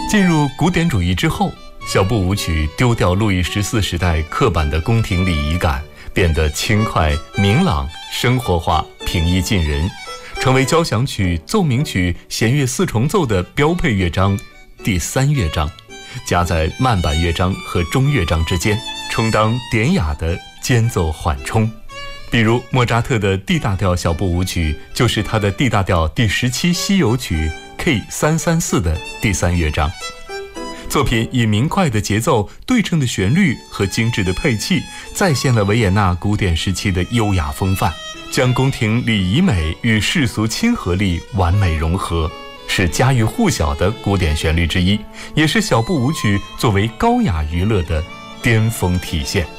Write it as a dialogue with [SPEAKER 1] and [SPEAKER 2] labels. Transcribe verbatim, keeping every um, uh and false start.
[SPEAKER 1] 进入古典主义之后，小步舞曲丢掉路易十四时代刻板的宫廷礼仪感，变得轻快、明朗、生活化、平易近人，成为交响曲、奏鸣曲、弦乐四重奏的标配乐章，第三乐章，夹在慢板乐章和中乐章之间，充当典雅的间奏缓冲。比如莫扎特的 D 大调小步舞曲，就是他的 D 大调第十七西游曲 K 三三四的第三乐章。作品以明快的节奏、对称的旋律和精致的配器，再现了维也纳古典时期的优雅风范，将宫廷礼仪美与世俗亲和力完美融合，是家喻户晓的古典旋律之一，也是小步舞曲作为高雅娱乐的巅峰体现。